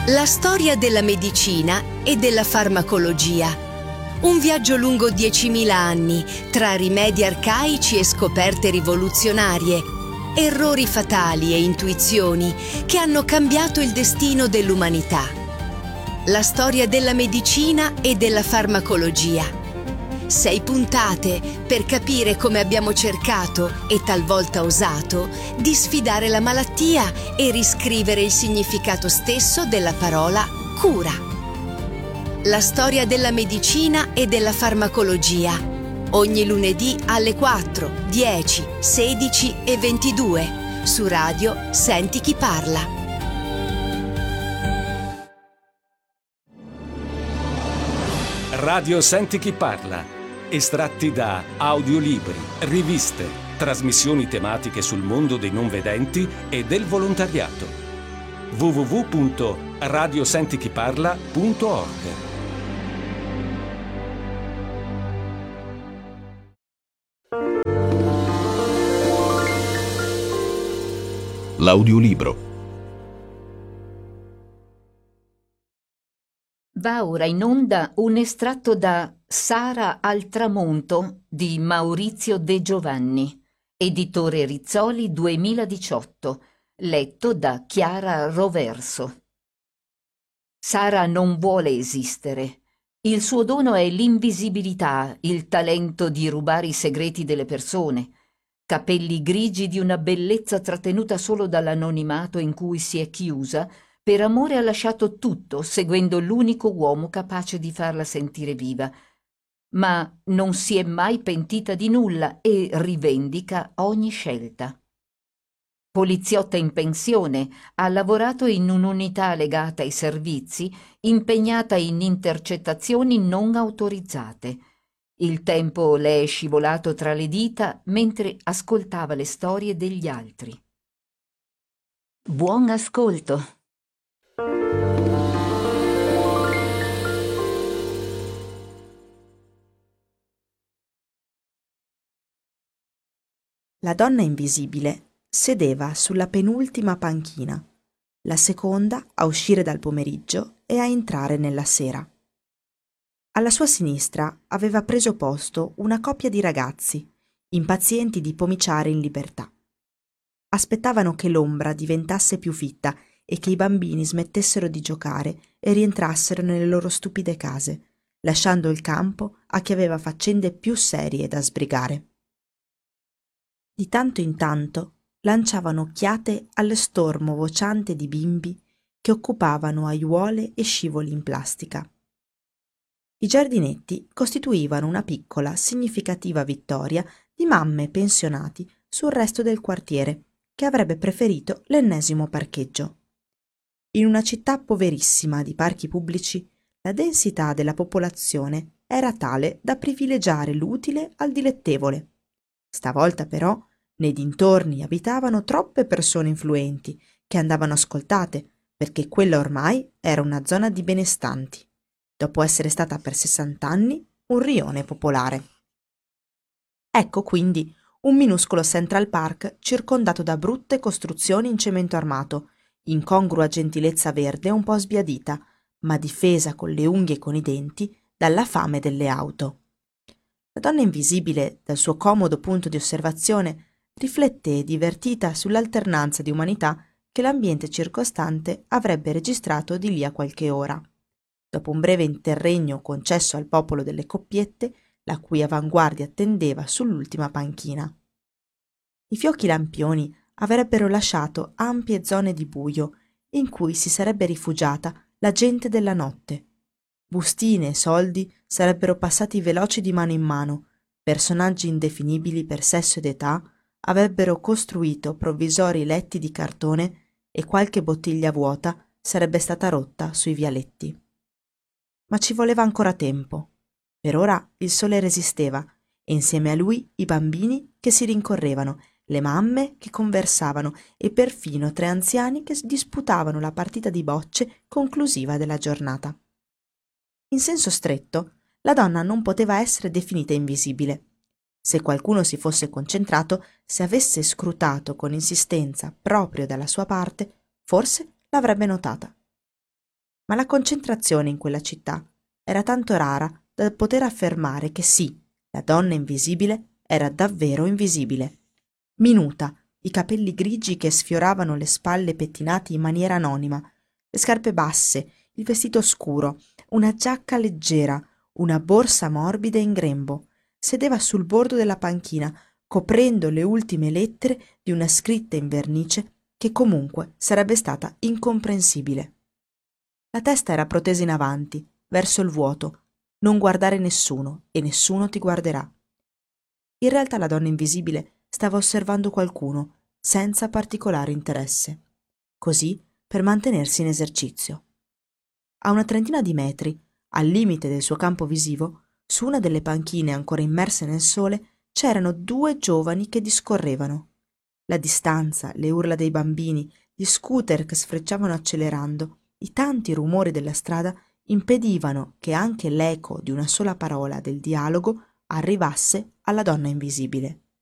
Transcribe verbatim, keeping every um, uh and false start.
La storia della medicina e della farmacologia. Un viaggio lungo diecimila anni tra rimedi arcaici e scoperte rivoluzionarie, errori fatali e intuizioni che hanno cambiato il destino dell'umanità. La storia della medicina e della farmacologia. Sei puntate per capire come abbiamo cercato, e talvolta osato, di sfidare la malattia e riscrivere il significato stesso della parola cura. La storia della medicina e della farmacologia. Ogni lunedì alle quattro, dieci, sedici e ventidue su Radio Senti chi parla. Radio Senti chi parla. Estratti da audiolibri, riviste, trasmissioni tematiche sul mondo dei non vedenti e del volontariato. w w w punto radio senti chi parla punto org. L'audiolibro. Va ora in onda un estratto da Sara al tramonto di Maurizio De Giovanni, editore Rizzoli duemiladiciotto, letto da Chiara Roverso. Sara non vuole esistere. Il suo dono è l'invisibilità, il talento di rubare i segreti delle persone, capelli grigi di una bellezza trattenuta solo dall'anonimato in cui si è chiusa. Per amore ha lasciato tutto, seguendo l'unico uomo capace di farla sentire viva. Ma non si è mai pentita di nulla e rivendica ogni scelta. Poliziotta in pensione, ha lavorato in un'unità legata ai servizi, impegnata in intercettazioni non autorizzate. Il tempo le è scivolato tra le dita mentre ascoltava le storie degli altri. Buon ascolto! La donna invisibile sedeva sulla penultima panchina, la seconda a uscire dal pomeriggio e a entrare nella sera. Alla sua sinistra aveva preso posto una coppia di ragazzi, impazienti di pomiciare in libertà. Aspettavano che l'ombra diventasse più fitta e che i bambini smettessero di giocare e rientrassero nelle loro stupide case, lasciando il campo a chi aveva faccende più serie da sbrigare. Di tanto in tanto lanciavano occhiate allo stormo vociante di bimbi che occupavano aiuole e scivoli in plastica. I giardinetti costituivano una piccola, significativa vittoria di mamme pensionati sul resto del quartiere, che avrebbe preferito l'ennesimo parcheggio. In una città poverissima di parchi pubblici, la densità della popolazione era tale da privilegiare l'utile al dilettevole. Stavolta però nei dintorni abitavano troppe persone influenti che andavano ascoltate, perché quella ormai era una zona di benestanti, dopo essere stata per sessant'anni un rione popolare. Ecco quindi un minuscolo Central Park circondato da brutte costruzioni in cemento armato, incongrua gentilezza verde un po' sbiadita, ma difesa con le unghie e con i denti dalla fame delle auto. La donna invisibile, dal suo comodo punto di osservazione, rifletté divertita sull'alternanza di umanità che l'ambiente circostante avrebbe registrato di lì a qualche ora. Dopo un breve interregno concesso al popolo delle coppiette, la cui avanguardia attendeva sull'ultima panchina. I fiocchi lampioni avrebbero lasciato ampie zone di buio in cui si sarebbe rifugiata la gente della notte. Bustine e soldi sarebbero passati veloci di mano in mano, personaggi indefinibili per sesso ed età avrebbero costruito provvisori letti di cartone e qualche bottiglia vuota sarebbe stata rotta sui vialetti. Ma ci voleva ancora tempo. Per ora il sole resisteva e insieme a lui i bambini che si rincorrevano, le mamme che conversavano e perfino tre anziani che disputavano la partita di bocce conclusiva della giornata. In senso stretto, la donna non poteva essere definita invisibile. Se qualcuno si fosse concentrato, se avesse scrutato con insistenza proprio dalla sua parte, forse l'avrebbe notata. ma la concentrazione in quella città era tanto rara da poter affermare che sì, la donna invisibile era davvero invisibile. Minuta, i capelli grigi che sfioravano le spalle pettinati in maniera anonima, le scarpe basse, il vestito scuro, una giacca leggera, una borsa morbida in grembo. Sedeva sul bordo della panchina, coprendo le ultime lettere di una scritta in vernice che comunque sarebbe stata incomprensibile. La testa era protesa in avanti, verso il vuoto. Non guardare nessuno e nessuno ti guarderà. In realtà la donna invisibile stava osservando qualcuno, senza particolare interesse. Così per mantenersi in esercizio. A una trentina di metri, al limite del suo campo visivo, su una delle panchine ancora immerse nel sole, c'erano due giovani che discorrevano. La distanza, le urla dei bambini, gli scooter che sfrecciavano accelerando, i tanti rumori della strada impedivano che anche l'eco di una sola parola del dialogo arrivasse alla donna invisibile.